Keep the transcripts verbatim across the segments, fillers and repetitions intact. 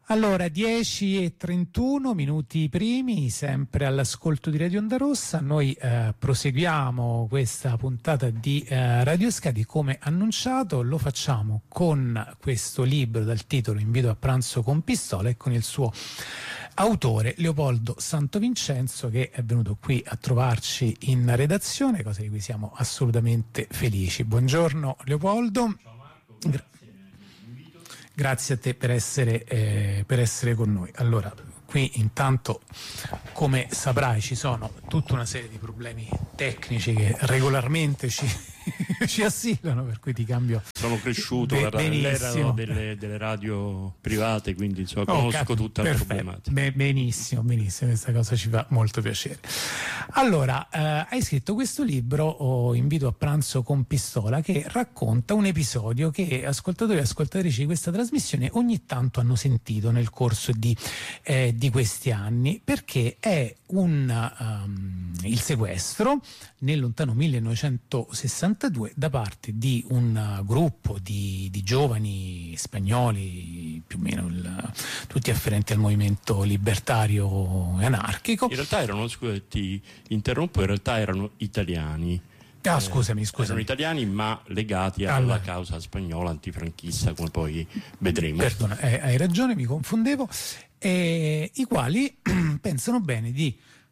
Allora, dieci e trentuno minuti primi, sempre all'ascolto di Radio Onda Rossa. Noi eh, proseguiamo questa puntata di eh, Radio Skadi come annunciato. Lo facciamo con questo libro dal titolo Invito a pranzo con pistola e con il suo autore Leopoldo Santovincenzo, che è venuto qui a trovarci in redazione, cosa di cui siamo assolutamente felici. Buongiorno Leopoldo. Ciao Marco, grazie. Grazie a te per essere, eh, per essere con noi. Allora, qui intanto, come saprai, ci sono tutta una serie di problemi tecnici che regolarmente ci, ci assillano, per cui ti cambio. Sono cresciuto Be- all'era delle, delle radio private, quindi insomma, oh, conosco cap- tutta la perfetto. problematica. Be- benissimo, benissimo, questa cosa ci fa molto piacere. Allora, eh, hai scritto questo libro, oh, Invito a pranzo con pistola, che racconta un episodio che ascoltatori e ascoltatrici di questa trasmissione ogni tanto hanno sentito nel corso di, eh, di questi anni, perché è un, um, il sequestro nel lontano millenovecentosessantadue da parte di un uh, gruppo di, di giovani spagnoli, più o meno il, tutti afferenti al movimento libertario e anarchico. In realtà erano, scusa, ti interrompo, in realtà erano italiani. Ah, eh, scusami, scusami. Erano italiani ma legati alla allora. causa spagnola antifranchista, come poi vedremo. Perdona, eh, hai ragione, mi confondevo. Eh, I quali pensano bene di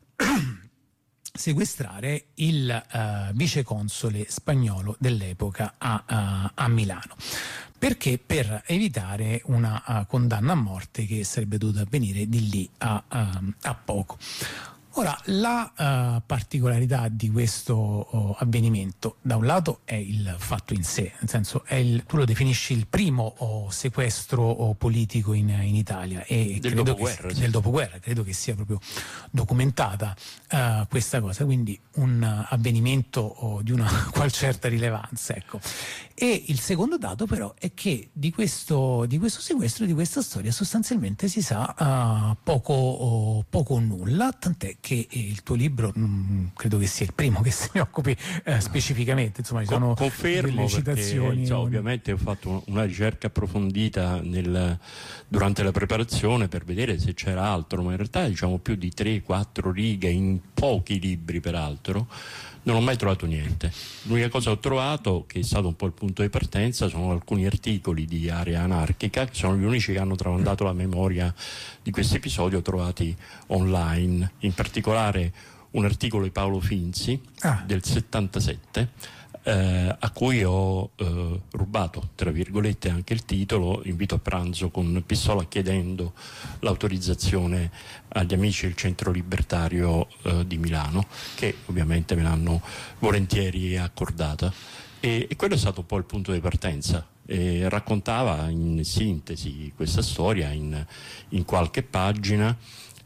sequestrare il uh, viceconsole spagnolo dell'epoca a, uh, a Milano. Perché? Per evitare una uh, condanna a morte che sarebbe dovuta avvenire di lì a, uh, a poco. Ora, la uh, particolarità di questo uh, avvenimento, da un lato, è il fatto in sé, nel senso, è il, tu lo definisci il primo uh, sequestro uh, politico in, in Italia e del credo dopoguerra, che, sì. del dopoguerra, credo che sia proprio documentata uh, questa cosa, quindi un uh, avvenimento uh, di una qual certa rilevanza, ecco. E il secondo dato però è che di questo, di questo sequestro, di questa storia sostanzialmente si sa uh, poco o poco o nulla, tant'è che il tuo libro mh, credo che sia il primo che se ne occupi eh, specificamente, insomma ci sono confermo delle citazioni perché, cioè, ovviamente ho fatto una ricerca approfondita nel, durante la preparazione per vedere se c'era altro, ma in realtà diciamo più di tre quattro righe in pochi libri peraltro non ho mai trovato niente. L'unica cosa che ho trovato, che è stato un po' il punto di partenza, sono alcuni articoli di Area Anarchica, che sono gli unici che hanno tramandato la memoria di questo episodio trovati online, in particolare un articolo di Paolo Finzi ah. del settantasette, eh, a cui ho eh, rubato, tra virgolette, anche il titolo, Invito a pranzo con pistola, chiedendo l'autorizzazione agli amici del centro libertario eh, di Milano, che ovviamente me l'hanno volentieri accordata, e, e quello è stato un po' il punto di partenza. E raccontava in sintesi questa storia in, in qualche pagina,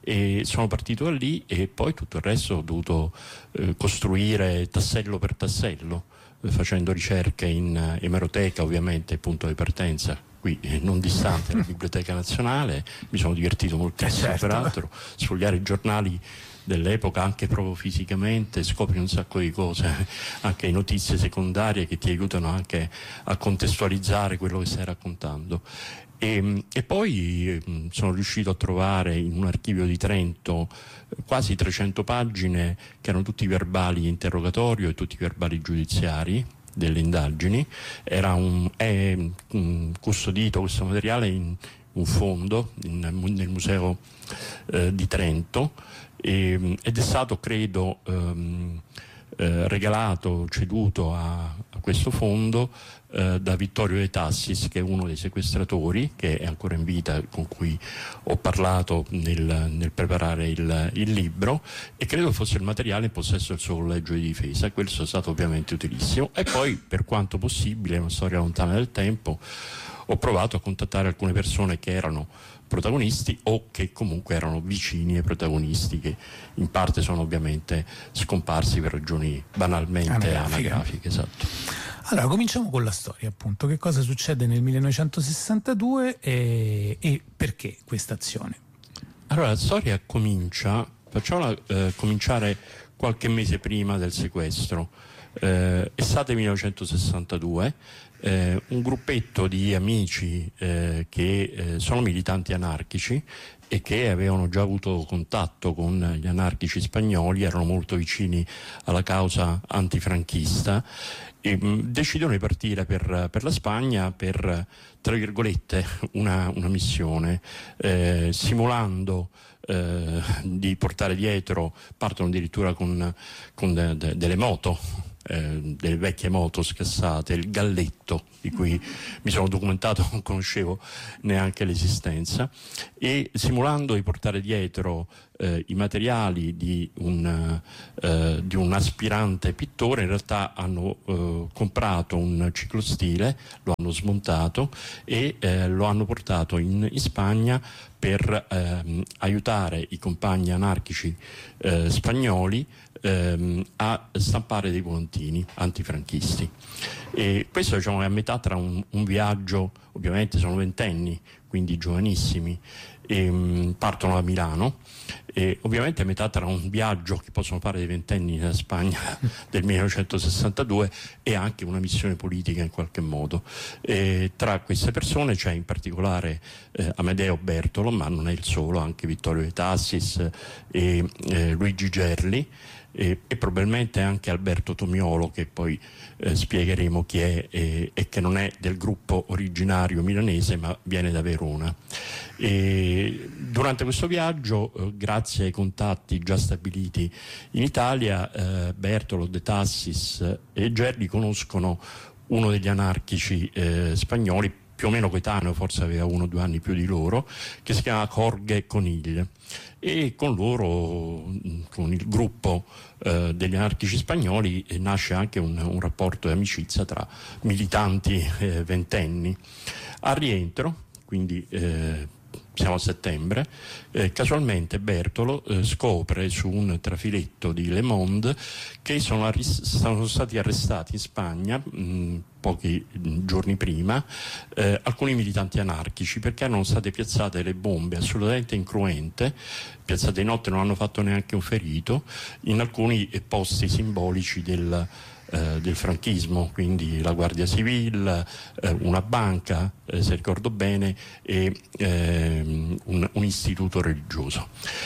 e sono partito da lì e poi tutto il resto ho dovuto eh, costruire tassello per tassello, eh, facendo ricerche in emeroteca, ovviamente punto di partenza qui eh, non distante dalla Biblioteca Nazionale. Mi sono divertito moltissimo, eh certo. peraltro, sfogliare i giornali dell'epoca, anche proprio fisicamente, scopri un sacco di cose, anche notizie secondarie che ti aiutano anche a contestualizzare quello che stai raccontando. E, e poi sono riuscito a trovare in un archivio di Trento quasi trecento pagine che erano tutti verbali interrogatorio e tutti verbali giudiziari delle indagini. Era un, è un custodito questo materiale in un fondo in, nel museo eh, di Trento, e, ed è stato, credo, ehm, eh, regalato, ceduto a, a questo fondo eh, da Vittorio De Tassis, che è uno dei sequestratori, che è ancora in vita, con cui ho parlato nel, nel preparare il, il libro, e credo fosse il materiale in possesso del suo collegio di difesa. Quello è stato ovviamente utilissimo. E poi, per quanto possibile, è una storia lontana nel tempo, ho provato a contattare alcune persone che erano protagonisti o che comunque erano vicini ai protagonisti, che in parte sono ovviamente scomparsi per ragioni banalmente anagrafiche. anagrafiche esatto. Allora, cominciamo con la storia, appunto. Che cosa succede nel millenovecentosessantadue e, e perché questa azione? Allora, la storia comincia, facciamola eh, cominciare qualche mese prima del sequestro. Eh, estate millenovecentosessantadue, eh, un gruppetto di amici eh, che eh, sono militanti anarchici e che avevano già avuto contatto con gli anarchici spagnoli, erano molto vicini alla causa antifranchista e mh, decidono di partire per, per la Spagna per, tra virgolette, una, una missione, eh, simulando eh, di portare dietro, partono addirittura con, con de, de, delle moto, Eh, delle vecchie moto scassate, il galletto di cui mi sono documentato, non conoscevo neanche l'esistenza, e simulando di portare dietro eh, i materiali di un, eh, di un aspirante pittore, in realtà hanno eh, comprato un ciclostile, lo hanno smontato e eh, lo hanno portato in, in Spagna per ehm, aiutare i compagni anarchici eh, spagnoli ehm, a stampare dei volantini antifranchisti. E questo, diciamo, è a metà tra un, un viaggio, ovviamente sono ventenni, quindi giovanissimi, e, um, partono da Milano, e ovviamente a metà tra un viaggio che possono fare dei ventenni nella Spagna del millenovecentosessantadue e anche una missione politica in qualche modo. E tra queste persone c'è in particolare eh, Amedeo Bertolo, ma non è il solo, anche Vittorio De Tassis e eh, Luigi Gerli, e, e probabilmente anche Alberto Tomiolo, che poi eh, spiegheremo chi è e, e che non è del gruppo originario milanese ma viene da Verona. E durante questo viaggio, eh, grazie ai contatti già stabiliti in Italia, eh, Bertolo, De Tassis e Gerli conoscono uno degli anarchici eh, spagnoli, più o meno coetaneo, forse aveva uno o due anni più di loro, che si chiama Jorge Conill, e con loro, con il gruppo eh, degli anarchici spagnoli, eh, nasce anche un, un rapporto di amicizia tra militanti eh, ventenni. Al rientro, quindi eh, siamo a settembre, eh, casualmente Bertolo eh, scopre su un trafiletto di Le Monde che sono, arris- sono stati arrestati in Spagna mh, pochi giorni prima eh, alcuni militanti anarchici, perché erano state piazzate delle bombe assolutamente incruente, piazzate di notte, non hanno fatto neanche un ferito, in alcuni posti simbolici del Eh, del franchismo, quindi la Guardia Civile, eh, una banca, eh, se ricordo bene, e eh, un, un istituto religioso.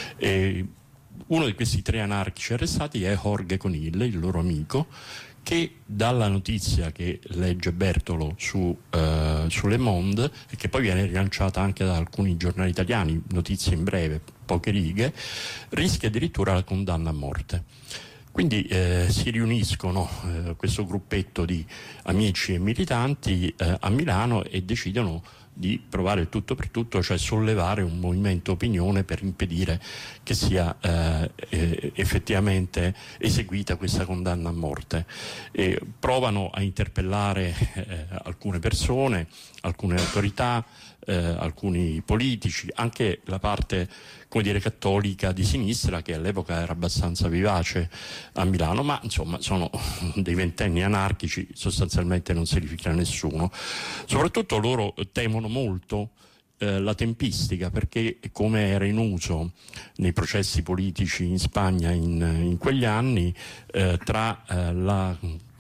E uno di questi tre anarchici arrestati è Jorge Conill, il loro amico, che dalla notizia che legge Bertolo su, eh, su Le Monde, e che poi viene rilanciata anche da alcuni giornali italiani, notizie in breve, poche righe, rischia addirittura la condanna a morte. Quindi eh, si riuniscono eh, questo gruppetto di amici e militanti eh, a Milano e decidono di provare il tutto per tutto, cioè sollevare un movimento opinione per impedire che sia eh, eh, effettivamente eseguita questa condanna a morte. E provano a interpellare eh, alcune persone, alcune autorità, eh, alcuni politici, anche la parte, come dire, cattolica di sinistra, che all'epoca era abbastanza vivace a Milano, ma insomma sono dei ventenni anarchici, sostanzialmente non si rifila nessuno. Soprattutto loro temono molto eh, la tempistica, perché, come era in uso nei processi politici in Spagna in, in quegli anni, eh, tra eh, la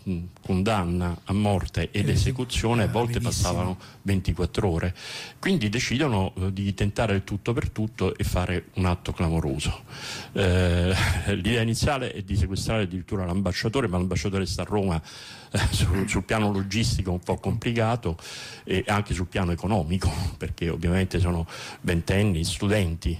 condanna a morte ed esecuzione a volte passavano ventiquattro ore, quindi decidono eh, di tentare il tutto per tutto e fare un atto clamoroso. Eh, l'idea iniziale è di sequestrare addirittura l'ambasciatore, ma l'ambasciatore sta a Roma, eh, sul, sul piano logistico un po' complicato e anche sul piano economico, perché ovviamente sono ventenni, studenti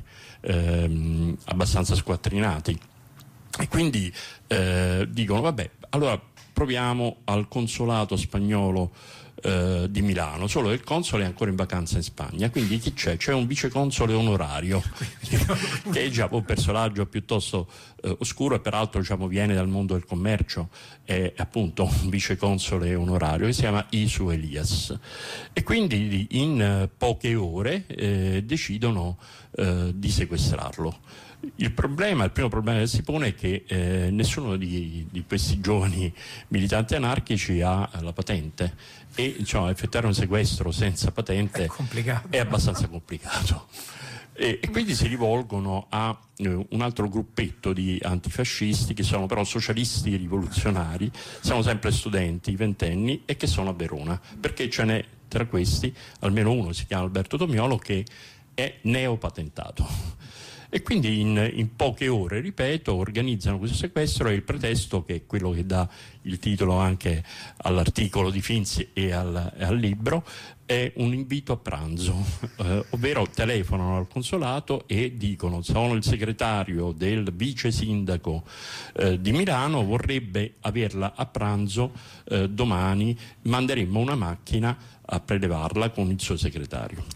ehm, abbastanza squattrinati, e quindi eh, dicono vabbè, allora proviamo al consolato spagnolo eh, di Milano, solo che il console è ancora in vacanza in Spagna, quindi chi c'è? C'è un viceconsole onorario che è già un personaggio piuttosto eh, oscuro, e peraltro, diciamo, viene dal mondo del commercio, è appunto un viceconsole onorario che si chiama Isu Elias, e quindi in eh, poche ore eh, decidono eh, di sequestrarlo. Il problema, il primo problema che si pone è che eh, nessuno di, di questi giovani militanti anarchici ha la patente, e diciamo, effettuare un sequestro senza patente è complicato, è abbastanza complicato. E, e quindi si rivolgono a eh, un altro gruppetto di antifascisti che sono però socialisti rivoluzionari, sono sempre studenti, ventenni, e che sono a Verona, perché ce n'è tra questi almeno uno, si chiama Alberto Tomiolo, che è neopatentato. E quindi in, in poche ore, ripeto, organizzano questo sequestro, e il pretesto, che è quello che dà il titolo anche all'articolo di Finzi e al, e al libro, è un invito a pranzo, eh, ovvero telefonano al consolato e dicono: sono il segretario del vice sindaco eh, di Milano, vorrebbe averla a pranzo eh, domani, manderemmo una macchina a prelevarla con il suo segretario.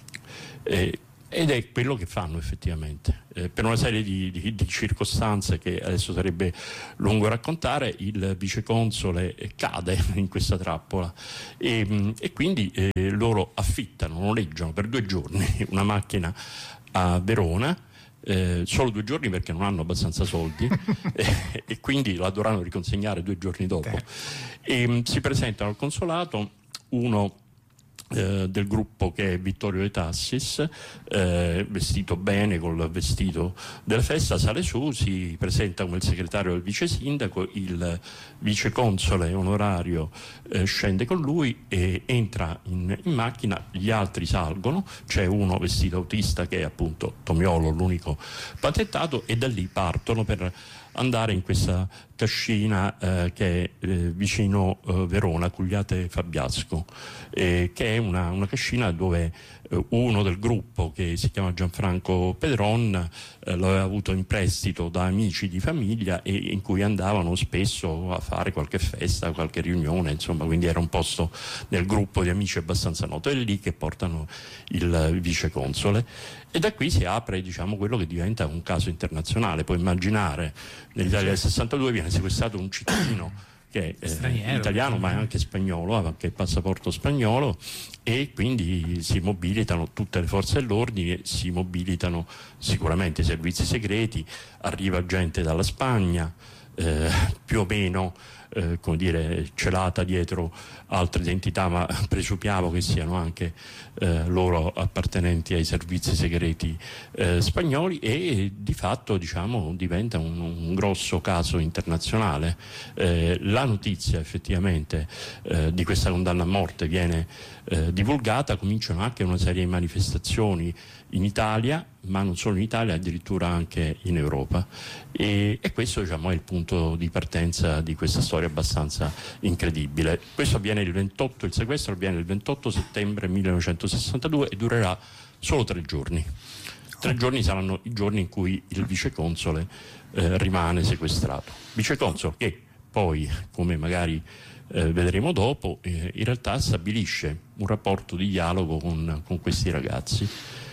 Eh, Ed è quello che fanno effettivamente, eh, per una serie di, di, di circostanze che adesso sarebbe lungo raccontare. Il viceconsole cade in questa trappola e, e quindi eh, loro affittano, noleggiano per due giorni una macchina a Verona. Eh, solo due giorni, perché non hanno abbastanza soldi e, e quindi la dovranno riconsegnare due giorni dopo. Okay. E, si presentano al consolato, uno Eh, del gruppo che è Vittorio De Tassis, eh, vestito bene col vestito della festa, sale su, si presenta come il segretario del vice sindaco, il viceconsole onorario eh, scende con lui e entra in, in macchina, gli altri salgono, c'è uno vestito autista che è appunto Tomiolo, l'unico patentato, e da lì partono per andare in questa cascina eh, che è eh, vicino eh, Verona, Cugliate Fabiasco, eh, che è una, una cascina dove eh, uno del gruppo, che si chiama Gianfranco Pedron, eh, lo aveva avuto in prestito da amici di famiglia, e in cui andavano spesso a fare qualche festa, qualche riunione, insomma, quindi era un posto nel gruppo di amici abbastanza noto. È lì che portano il, il viceconsole, e da qui si apre, diciamo, quello che diventa un caso internazionale. Puoi immaginare, nell'Italia del sessantadue viene sequestrato un cittadino che è eh, italiano ma è anche spagnolo, ha anche il passaporto spagnolo, e quindi si mobilitano tutte le forze dell'ordine, si mobilitano sicuramente i servizi segreti, arriva gente dalla Spagna, eh, più o meno Eh, come dire, celata dietro altre identità, ma presumiamo che siano anche eh, loro appartenenti ai servizi segreti eh, spagnoli, e di fatto, diciamo, diventa un, un grosso caso internazionale. Eh, la notizia effettivamente eh, di questa condanna a morte viene eh, divulgata, cominciano anche una serie di manifestazioni in Italia, ma non solo in Italia, addirittura anche in Europa, e, e questo, diciamo, è il punto di partenza di questa storia abbastanza incredibile. Questo avviene il ventotto, il sequestro avviene il ventotto settembre millenovecentosessantadue e durerà solo tre giorni. Tre giorni saranno i giorni in cui il viceconsole eh, rimane sequestrato. Viceconsole che poi, come magari eh, vedremo dopo, eh, in realtà stabilisce un rapporto di dialogo con, con questi ragazzi.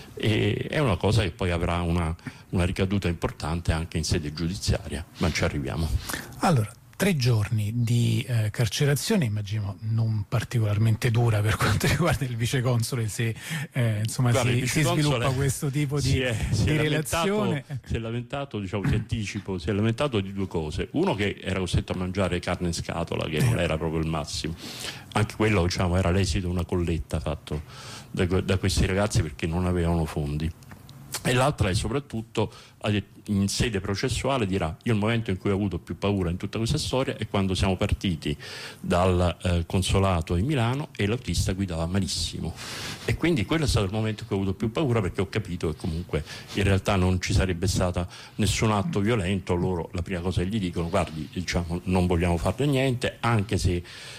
E è una cosa che poi avrà una, una ricaduta importante anche in sede giudiziaria, ma ci arriviamo. Allora, tre giorni di eh, carcerazione, immagino non particolarmente dura per quanto riguarda il viceconsole, se eh, insomma Guarda, si, si sviluppa questo tipo di, si è, di si è relazione. Lamentato, si è lamentato, diciamo, ti anticipo, si è lamentato di due cose. Uno, che era costretto a mangiare carne in scatola, che non era proprio il massimo. Anche quello, diciamo, era l'esito di una colletta fatto da, da questi ragazzi perché non avevano fondi. E l'altra è soprattutto, in sede processuale dirà: io il momento in cui ho avuto più paura in tutta questa storia è quando siamo partiti dal eh, consolato in Milano e l'autista guidava malissimo, e quindi quello è stato il momento in cui ho avuto più paura, perché ho capito che comunque in realtà non ci sarebbe stato nessun atto violento. Loro la prima cosa che gli dicono: guardi, diciamo, non vogliamo farle niente, anche se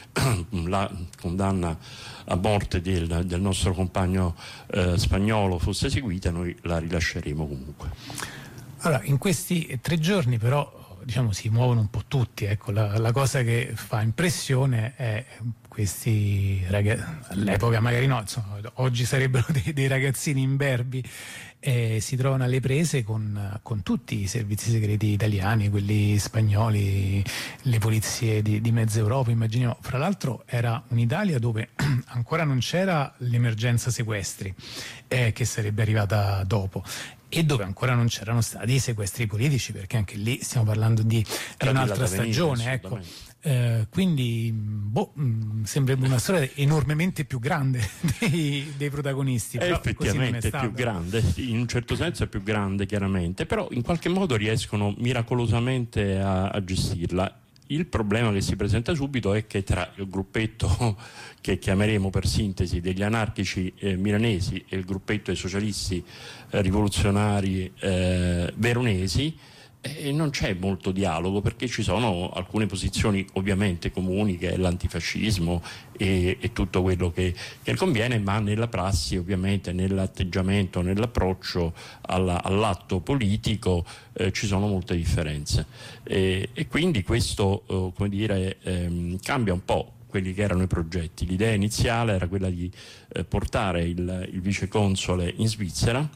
la condanna a morte del, del nostro compagno eh, spagnolo fosse eseguita, noi la rilasceremo comunque. Allora, in questi tre giorni però, diciamo, si muovono un po' tutti, ecco. la, la cosa che fa impressione è questi ragazzi, all'epoca magari no, insomma, oggi sarebbero dei, dei ragazzini imberbi, eh, si trovano alle prese con, con tutti i servizi segreti italiani, quelli spagnoli, le polizie di, di mezza Europa, immaginiamo. Fra l'altro era un'Italia dove ancora non c'era l'emergenza sequestri, eh, che sarebbe arrivata dopo, e dove ancora non c'erano stati i sequestri politici, perché anche lì stiamo parlando di, di un'altra stagione, ecco. Eh, quindi boh, mh, sembrerebbe una storia enormemente più grande dei, dei protagonisti. È effettivamente è più grande, in un certo senso è più grande chiaramente, però in qualche modo riescono miracolosamente a, a gestirla. Il problema che si presenta subito è che tra il gruppetto che chiameremo per sintesi degli anarchici eh, milanesi e il gruppetto dei socialisti eh, rivoluzionari eh, veronesi eh, non c'è molto dialogo, perché ci sono alcune posizioni ovviamente comuni, che è l'antifascismo e, e tutto quello che, che conviene, ma nella prassi, ovviamente nell'atteggiamento, nell'approccio alla, all'atto politico eh, ci sono molte differenze e, e quindi questo eh, come dire, ehm, cambia un po' quelli che erano i progetti. L'idea iniziale era quella di eh, portare il, il viceconsole in Svizzera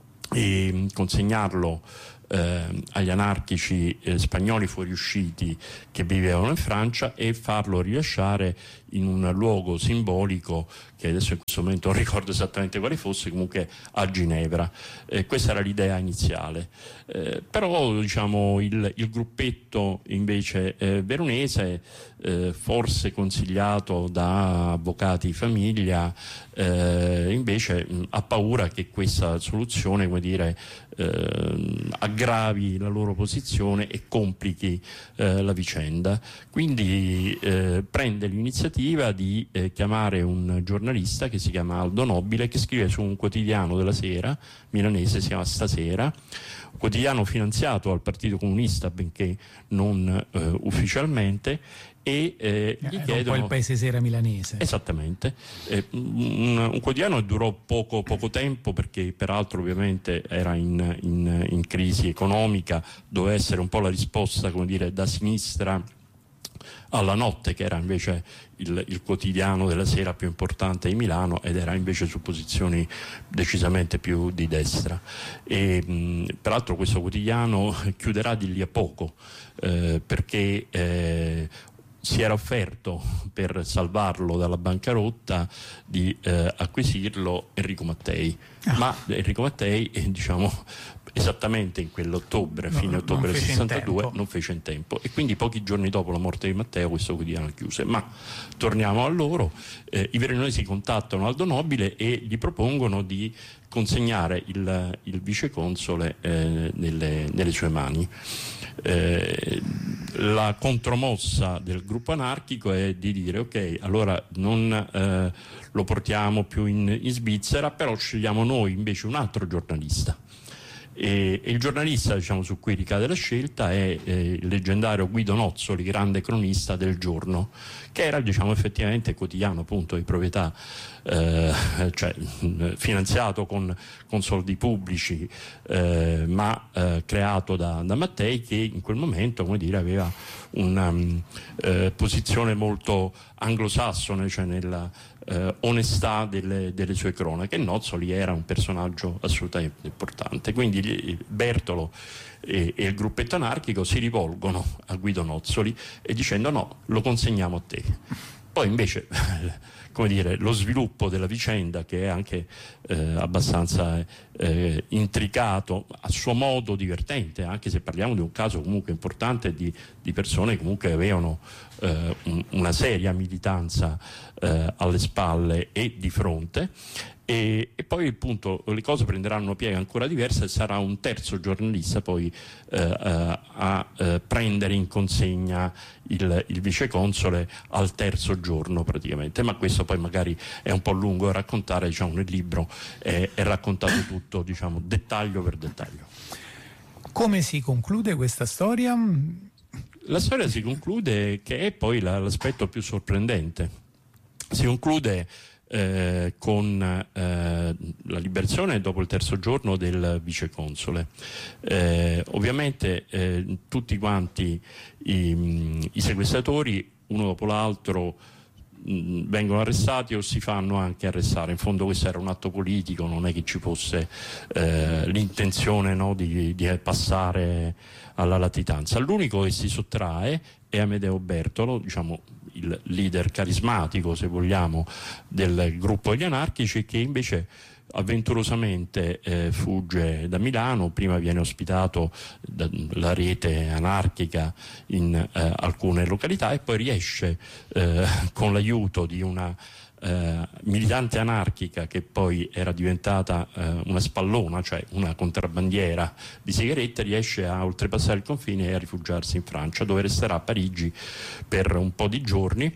e consegnarlo eh, agli anarchici eh, spagnoli fuoriusciti che vivevano in Francia e farlo rilasciare in un luogo simbolico che adesso in questo momento non ricordo esattamente quale fosse, comunque a Ginevra. Eh, questa era l'idea iniziale. Eh, però diciamo il, il gruppetto invece eh, veronese, eh, forse consigliato da avvocati di famiglia, eh, invece mh, ha paura che questa soluzione, come dire, eh, aggravi la loro posizione e complichi eh, la vicenda. Quindi eh, prende l'iniziativa di eh, chiamare un giornalista che si chiama Aldo Nobile, che scrive su un quotidiano della sera milanese, si chiama Stasera, quotidiano finanziato dal Partito Comunista benché non eh, ufficialmente, e eh, gli Era chiedono un po' il Paese Sera milanese. Esattamente, eh, un, un quotidiano che durò poco, poco tempo, perché peraltro ovviamente era in, in, in crisi economica, doveva essere un po' la risposta, come dire, da sinistra alla Notte, che era invece il, il quotidiano della sera più importante di Milano, ed era invece su posizioni decisamente più di destra. E, mh, peraltro questo quotidiano chiuderà di lì a poco, eh, perché eh, si era offerto, per salvarlo dalla bancarotta, di eh, acquisirlo Enrico Mattei, ah. ma Enrico Mattei eh, diciamo esattamente in quell'ottobre, no, fine ottobre del sessantadue, non fece in tempo, e quindi pochi giorni dopo la morte di Matteo questo quotidiano chiuse. Ma torniamo a loro, eh, i veronesi contattano Aldo Nobile e gli propongono di consegnare il, il viceconsole eh, nelle, nelle sue mani. Eh, la contromossa del gruppo anarchico è di dire: ok, allora non eh, lo portiamo più in, in Svizzera, però scegliamo noi invece un altro giornalista. E, e il giornalista, diciamo, su cui ricade la scelta è eh, il leggendario Guido Nozzoli, grande cronista del Giorno, che era, diciamo, effettivamente quotidiano appunto di proprietà, eh, cioè finanziato con, con soldi pubblici, eh, ma eh, creato da, da Mattei, che in quel momento, come dire, aveva una um, eh, posizione molto anglosassone, cioè nella eh, onestà delle, delle sue cronache. Nozzoli era un personaggio assolutamente importante, quindi Bertolo e, e il gruppetto anarchico si rivolgono a Guido Nozzoli e dicendo: no, lo consegniamo a te. Poi invece come dire, lo sviluppo della vicenda, che è anche eh, abbastanza eh, intricato, a suo modo divertente, anche se parliamo di un caso comunque importante di, di persone che comunque avevano eh, un, una seria militanza eh, alle spalle e di fronte. E, e poi appunto le cose prenderanno una piega ancora diversa e sarà un terzo giornalista poi eh, eh, a eh, prendere in consegna il, il viceconsole al terzo giorno praticamente, ma questo poi magari è un po' lungo da raccontare, diciamo, nel libro è, è raccontato tutto, diciamo, dettaglio per dettaglio. Come si conclude questa storia? La storia si conclude, che è poi la, l'aspetto più sorprendente, si conclude Eh, con eh, la liberazione dopo il terzo giorno del viceconsole. Eh, ovviamente eh, tutti quanti i, i sequestratori, uno dopo l'altro, mh, vengono arrestati o si fanno anche arrestare. In fondo questo era un atto politico, non è che ci fosse eh, l'intenzione, no, di, di passare alla latitanza. L'unico che si sottrae è Amedeo Bertolo, diciamo il leader carismatico, se vogliamo, del gruppo degli anarchici, che invece avventurosamente eh, fugge da Milano, prima viene ospitato dalla rete anarchica in eh, alcune località e poi riesce eh, con l'aiuto di una eh, militante anarchica che poi era diventata eh, una spallona, cioè una contrabbandiera di sigarette, riesce a oltrepassare il confine e a rifugiarsi in Francia, dove resterà a Parigi per un po' di giorni.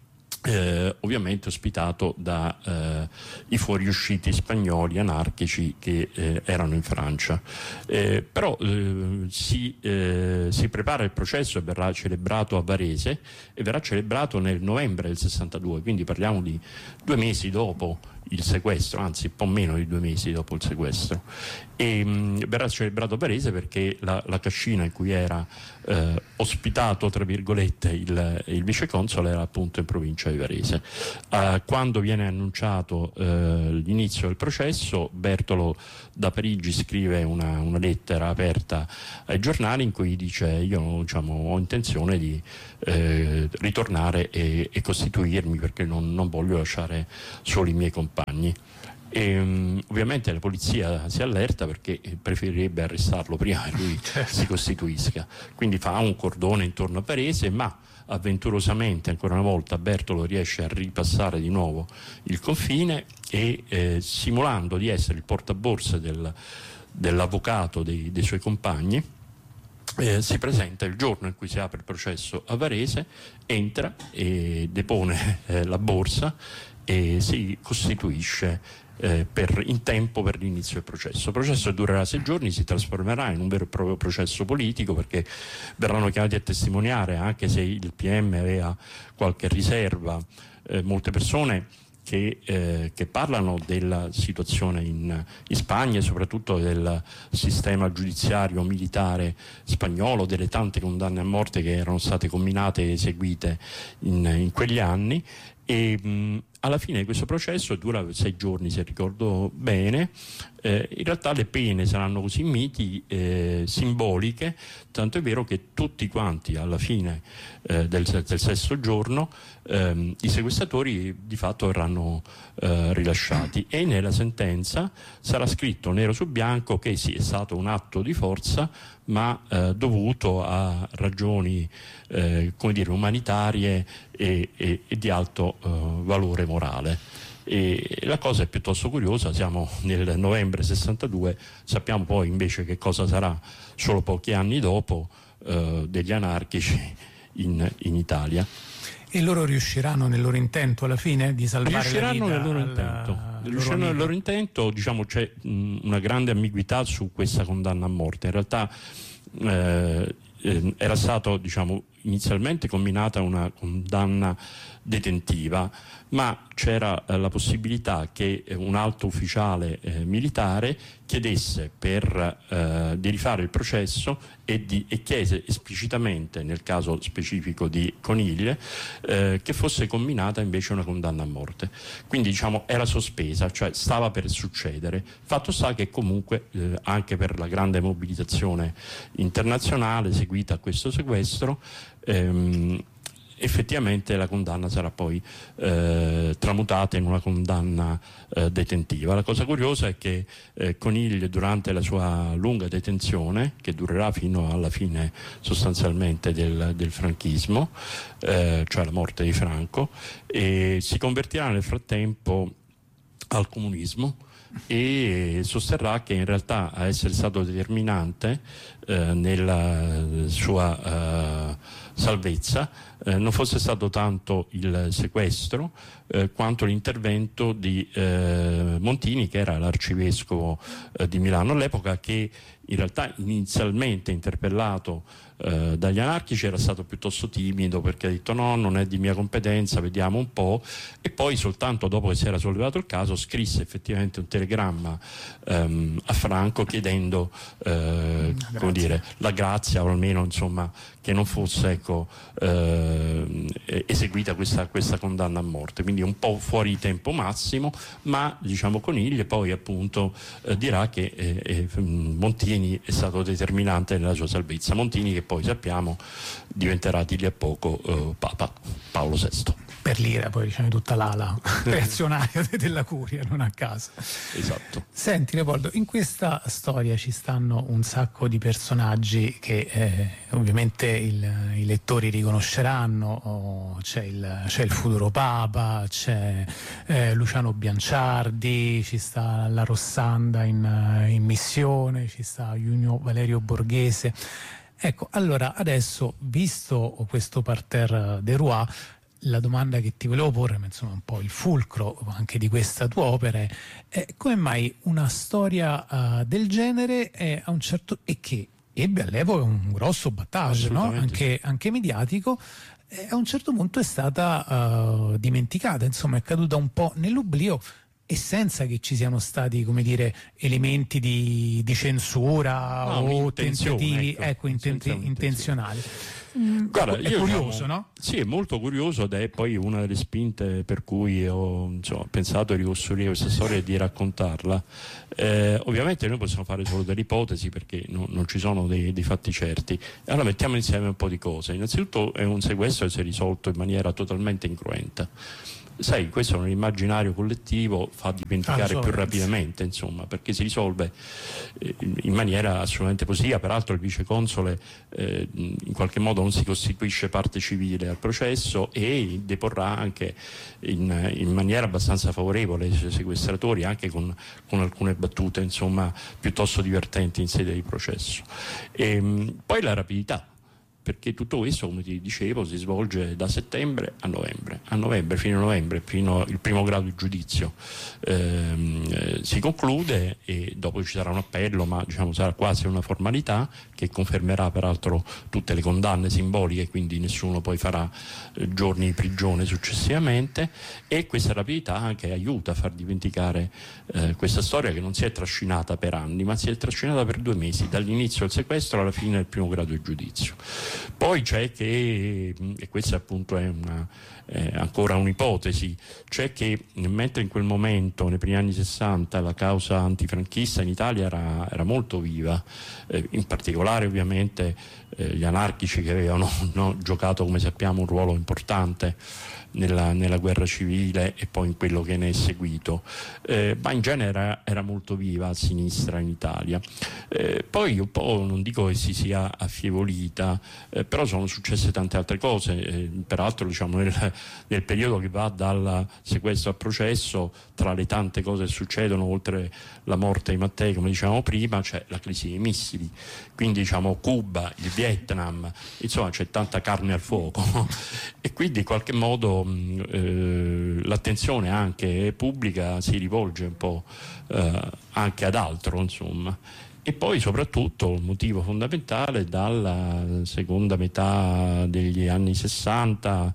Eh, ovviamente ospitato da eh, i fuoriusciti spagnoli anarchici che eh, erano in Francia, eh, però eh, si, eh, si prepara il processo e verrà celebrato a Varese e verrà celebrato nel novembre del sessantadue, quindi parliamo di due mesi dopo il sequestro, anzi un po' meno di due mesi dopo il sequestro, e mh, verrà celebrato a Varese perché la, la cascina in cui era eh, ospitato tra virgolette il, il viceconsole era appunto in provincia di Varese. Uh, quando viene annunciato uh, l'inizio del processo, Bertolo da Parigi scrive una, una lettera aperta ai giornali in cui dice: io diciamo, ho intenzione di eh, ritornare e, e costituirmi perché non, non voglio lasciare soli i miei compagni. E, um, ovviamente la polizia si allerta perché preferirebbe arrestarlo prima che lui si costituisca, quindi fa un cordone intorno a Varese, ma avventurosamente ancora una volta Bertolo riesce a ripassare di nuovo il confine e eh, simulando di essere il portaborse del, dell'avvocato dei, dei suoi compagni, Eh, si presenta il giorno in cui si apre il processo a Varese, entra e depone eh, la borsa e si costituisce eh, per, in tempo per l'inizio del processo. Il processo durerà sei giorni, si trasformerà in un vero e proprio processo politico perché verranno chiamati a testimoniare, anche se il P M aveva qualche riserva, eh, molte persone Che, eh, che parlano della situazione in, in Spagna e soprattutto del sistema giudiziario militare spagnolo, delle tante condanne a morte che erano state comminate e eseguite in, in quegli anni. E mh, alla fine di questo processo dura sei giorni, se ricordo bene. Eh, in realtà le pene saranno così miti, eh, simboliche, tanto è vero che tutti quanti alla fine eh, del, del sesto giorno ehm, i sequestratori di fatto verranno eh, rilasciati e nella sentenza sarà scritto nero su bianco che sì, è stato un atto di forza ma eh, dovuto a ragioni eh, come dire, umanitarie e, e, e di alto eh, valore morale. E la cosa è piuttosto curiosa, siamo nel novembre sessantadue, sappiamo poi invece che cosa sarà solo pochi anni dopo eh, degli anarchici in, in Italia. E loro riusciranno nel loro intento alla fine di salvare riusciranno la vita nel loro alla, intento. al Riusciranno loro nel loro intento, diciamo c'è mh, una grande ambiguità su questa condanna a morte. In realtà eh, eh, era stato diciamo inizialmente comminata una condanna detentiva, ma c'era eh, la possibilità che eh, un alto ufficiale eh, militare chiedesse per, eh, di rifare il processo e, di, e chiese esplicitamente, nel caso specifico di Coniglie, eh, che fosse comminata invece una condanna a morte. Quindi diciamo era sospesa, cioè stava per succedere. Fatto sta che comunque eh, anche per la grande mobilitazione internazionale seguita a questo sequestro, ehm, effettivamente la condanna sarà poi eh, tramutata in una condanna eh, detentiva. La cosa curiosa è che eh, Coniglie durante la sua lunga detenzione, che durerà fino alla fine sostanzialmente del, del franchismo, eh, cioè la morte di Franco, e si convertirà nel frattempo al comunismo e sosterrà che in realtà a essere stato determinante eh, nella sua eh, salvezza eh, non fosse stato tanto il sequestro eh, quanto l'intervento di eh, Montini, che era l'arcivescovo eh, di Milano all'epoca, che in realtà inizialmente interpellato eh, dagli anarchici era stato piuttosto timido perché ha detto no, non è di mia competenza, vediamo un po', e poi soltanto dopo che si era sollevato il caso scrisse effettivamente un telegramma ehm, a Franco chiedendo eh, come dire, la grazia o almeno insomma che non fosse ecco, eh, eseguita questa, questa condanna a morte, quindi un po' fuori tempo massimo, ma diciamo Coniglie poi appunto eh, dirà che eh, eh, Montini è stato determinante nella sua salvezza. Montini che poi sappiamo diventerà di lì a poco eh, Papa Paolo sesto. per l'ira, poi diciamo tutta l'ala reazionaria della curia, non a caso. Esatto. Senti Leopoldo, in questa storia ci stanno un sacco di personaggi che eh, ovviamente il, i lettori riconosceranno. Oh, c'è, il, c'è il futuro Papa, c'è eh, Luciano Bianciardi, ci sta la Rossanda in, in missione, ci sta Junio Valerio Borghese. Ecco, allora adesso, visto questo parterre de Roi, la domanda che ti volevo porre, ma insomma un po' il fulcro anche di questa tua opera, è come mai una storia uh, del genere è a un certo e che ebbe all'epoca un grosso battage, no? anche, sì. anche mediatico, e a un certo punto è stata uh, dimenticata, insomma è caduta un po' nell'oblio e senza che ci siano stati, come dire, elementi di, di censura no, o tentativi ecco, ecco, inten- intenzionali. Guarda, è io curioso, diciamo, no? Sì, è molto curioso ed è poi una delle spinte per cui ho insomma, pensato di ricostruire questa storia e di raccontarla. Eh, ovviamente noi possiamo fare solo delle ipotesi perché no, non ci sono dei, dei fatti certi. Allora mettiamo insieme un po' di cose. Innanzitutto è un sequestro che si è risolto in maniera totalmente incruenta. Sai, questo nell'immaginario collettivo fa dimenticare ah, più rapidamente, insomma, perché si risolve eh, in maniera assolutamente positiva. Peraltro il viceconsole eh, in qualche modo non si costituisce parte civile al processo e deporrà anche in, in maniera abbastanza favorevole i suoi sequestratori, anche con, con alcune battute, insomma, piuttosto divertenti in sede di processo. E, poi la rapidità. Perché tutto questo, come ti dicevo, si svolge da settembre a novembre, a novembre fino a novembre, fino al primo grado di giudizio ehm, eh, si conclude e dopo ci sarà un appello, ma diciamo sarà quasi una formalità che confermerà peraltro tutte le condanne simboliche, quindi nessuno poi farà eh, giorni di prigione successivamente, e questa rapidità anche aiuta a far dimenticare eh, questa storia che non si è trascinata per anni, ma si è trascinata per due mesi, dall'inizio del sequestro alla fine del primo grado di giudizio. Poi c'è che, e questa appunto è una, eh, ancora un'ipotesi, c'è che mentre in quel momento, nei primi anni sessanta, la causa antifranchista in Italia era, era molto viva, eh, in particolare ovviamente eh, gli anarchici che avevano no, giocato, come sappiamo, un ruolo importante Nella, nella guerra civile e poi in quello che ne è seguito, eh, ma in genere era, era molto viva a sinistra in Italia. Eh, poi un po', non dico che si sia affievolita, eh, però sono successe tante altre cose, eh, peraltro diciamo nel, nel periodo che va dal sequestro al processo, tra le tante cose che succedono, oltre la morte di Mattei, come dicevamo prima, c'è la crisi dei missili, quindi diciamo Cuba, il Vietnam, insomma c'è tanta carne al fuoco e quindi in qualche modo Eh, l'attenzione anche pubblica si rivolge un po' eh, anche ad altro, insomma. E poi soprattutto il motivo fondamentale, dalla seconda metà degli anni sessanta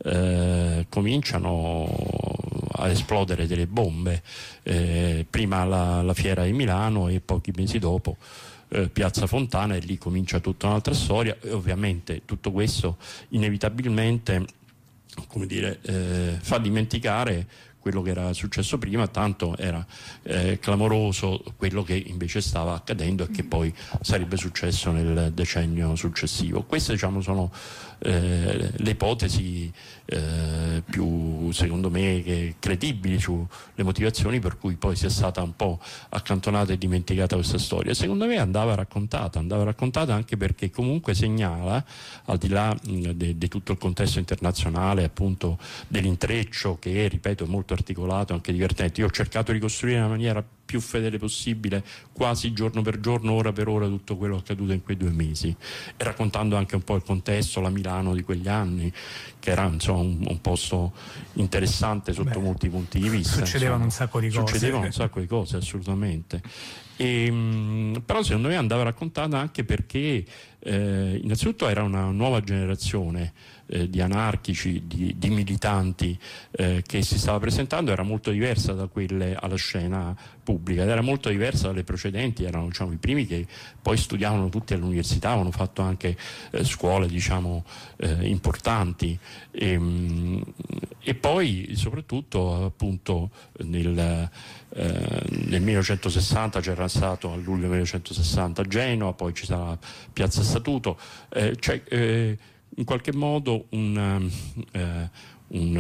eh, cominciano a esplodere delle bombe, eh, prima la, la fiera di Milano e pochi mesi dopo eh, Piazza Fontana, e lì comincia tutta un'altra storia e ovviamente tutto questo inevitabilmente, come dire, eh, fa dimenticare quello che era successo prima, tanto era eh, clamoroso quello che invece stava accadendo e che poi sarebbe successo nel decennio successivo. Queste diciamo sono eh, le ipotesi eh, più, secondo me, che, credibili sulle motivazioni per cui poi sia stata un po' accantonata e dimenticata questa storia. Secondo me andava raccontata, andava raccontata anche perché comunque segnala, al di là di tutto il contesto internazionale, appunto dell'intreccio che, ripeto, è molto articolato, anche divertente. Io ho cercato di costruire in una maniera più fedele possibile, quasi giorno per giorno, ora per ora, tutto quello accaduto in quei due mesi, e raccontando anche un po' il contesto, la Milano di quegli anni, che era insomma un, un posto interessante sotto Beh, molti punti di vista. Succedevano insomma. un sacco di cose. Succedevano un sacco di cose, assolutamente. E, mh, però secondo me andava raccontata anche perché eh, innanzitutto era una nuova generazione eh, di anarchici, di, di militanti eh, che si stava presentando, era molto diversa da quelle alla scena pubblica ed era molto diversa dalle precedenti. Erano diciamo, i primi che poi studiavano tutti all'università, avevano fatto anche eh, scuole diciamo eh, importanti e, mh, e poi soprattutto appunto nel Eh, nel millenovecentosessanta c'era stato, a luglio millenovecentosessanta a Genova, poi ci sarà Piazza Statuto, eh, c'è eh, in qualche modo un, eh, un,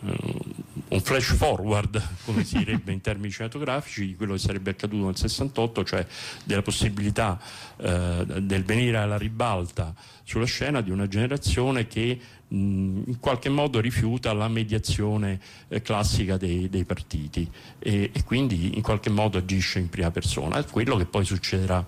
un flash forward, come si direbbe in termini cinematografici, di quello che sarebbe accaduto nel sessantotto, cioè della possibilità eh, del venire alla ribalta sulla scena di una generazione che mh, in qualche modo rifiuta la mediazione eh, classica dei, dei partiti e, e quindi in qualche modo agisce in prima persona. È quello che poi succederà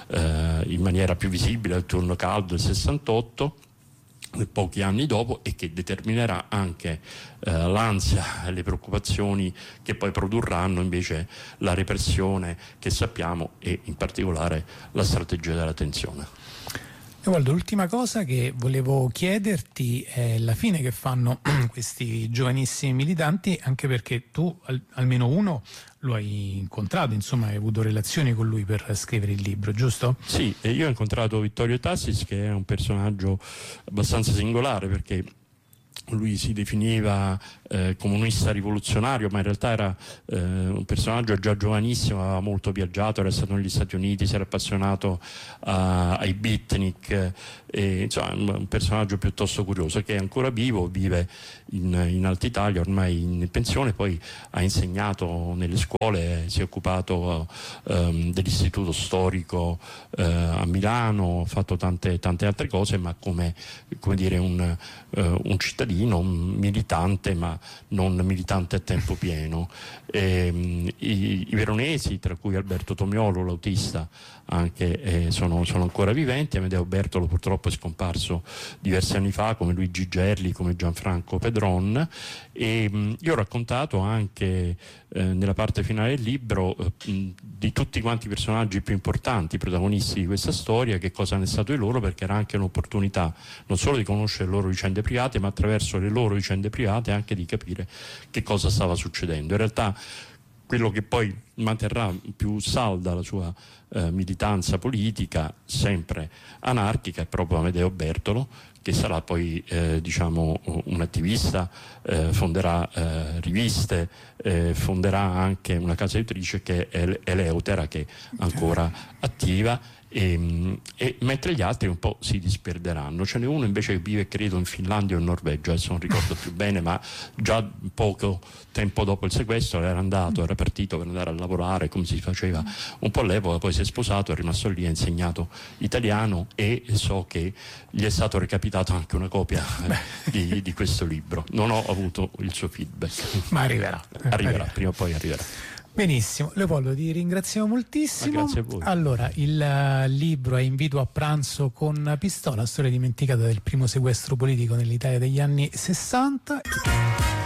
eh, in maniera più visibile al turno caldo del sessantotto, pochi anni dopo, e che determinerà anche eh, l'ansia e le preoccupazioni che poi produrranno invece la repressione che sappiamo e in particolare la strategia della tensione. Evaldo, l'ultima cosa che volevo chiederti è la fine che fanno questi giovanissimi militanti, anche perché tu al, almeno uno lo hai incontrato, insomma hai avuto relazioni con lui per scrivere il libro, giusto? Sì, e io ho incontrato Vittorio Tassis, che è un personaggio abbastanza singolare, perché lui si definiva eh, comunista rivoluzionario, ma in realtà era eh, un personaggio già giovanissimo, aveva molto viaggiato, era stato negli Stati Uniti, si era appassionato a, ai beatnik, e, insomma un personaggio piuttosto curioso, che è ancora vivo, vive in, in Alta Italia, ormai in pensione, poi ha insegnato nelle scuole, si è occupato um, dell'istituto storico uh, a Milano, ha fatto tante, tante altre cose, ma come, come dire un, uh, un cittadino, un militante, ma non militante a tempo pieno. E, um, i, i veronesi, tra cui Alberto Tomiolo, l'autista, anche eh, sono, sono ancora viventi. Amedeo Bertolo purtroppo è scomparso diversi anni fa, come Luigi Gerli, come Gianfranco Pedron, e mh, io ho raccontato anche eh, nella parte finale del libro eh, mh, di tutti quanti i personaggi più importanti, protagonisti di questa storia, che cosa ne è stato di loro, perché era anche un'opportunità non solo di conoscere le loro vicende private, ma attraverso le loro vicende private anche di capire che cosa stava succedendo. In realtà quello che poi manterrà più salda la sua eh, militanza politica, sempre anarchica, è proprio Amedeo Bertolo, che sarà poi eh, diciamo un attivista, eh, fonderà eh, riviste, eh, fonderà anche una casa editrice che è Eleutera, che è ancora attiva. E, e mentre gli altri un po' si disperderanno. Ce n'è uno invece che vive, credo, in Finlandia o in Norvegia, adesso non ricordo più bene, ma già poco tempo dopo il sequestro era andato, era partito per andare a lavorare come si faceva un po' all'epoca, poi si è sposato, è rimasto lì, ha insegnato italiano e so che gli è stato recapitato anche una copia eh, di, di questo libro. Non ho avuto il suo feedback, ma arriverà, arriverà, arriverà. Prima o poi arriverà. Benissimo, Leopoldo, ti ringraziamo moltissimo. Ma grazie a voi. Allora, il uh, libro è Invito a pranzo con pistola, storia dimenticata del primo sequestro politico nell'Italia degli anni sessanta.